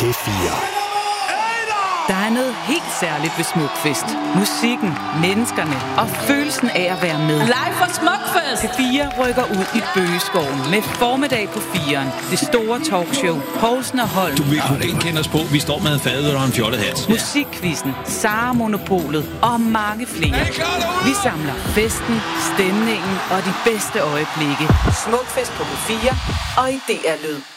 P4. Der er noget helt særligt ved Smukfest. Musikken, menneskerne og følelsen af at være med. Live fra Smukfest! P4 rykker ud i Bøgeskoven med formiddag på 4'eren. Det store talkshow. Poulsen og Holm. Du vil kunne kende os på. Vi står med en fadøl og en fjollet hat. Musikquizzen, Sara Monopolet og mange flere. Vi samler festen, stemningen og de bedste øjeblikke. Smukfest på P4 og i DR Lyd.